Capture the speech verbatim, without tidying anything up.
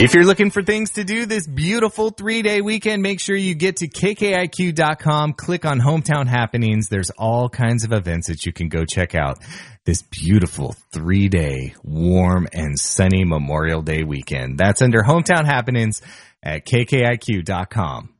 If you're looking for things to do this beautiful three-day weekend, make sure you get to K K I Q dot com, click on Hometown Happenings. There's all kinds of events that you can go check out this beautiful three-day warm and sunny Memorial Day weekend. That's under Hometown Happenings at K K I Q dot com.